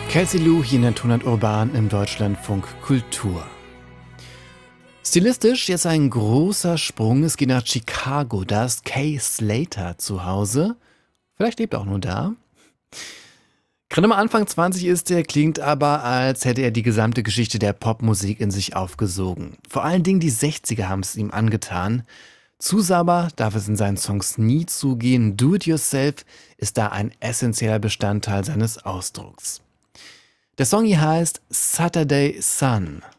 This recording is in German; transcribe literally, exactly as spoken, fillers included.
Kelsey Lu hier in der Tonart Urban im Deutschlandfunk Kultur. Stilistisch jetzt ein großer Sprung. Es geht nach Chicago. Da ist Kay Slater zu Hause. Vielleicht lebt er auch nur da. Gerade mal Anfang zwanzig ist er, klingt aber, als hätte er die gesamte Geschichte der Popmusik in sich aufgesogen. Vor allen Dingen die sechziger haben es ihm angetan. Zu sauber darf es in seinen Songs nie zugehen. Do-it-yourself ist da ein essentieller Bestandteil seines Ausdrucks. Der Song hier heißt Saturday Sun.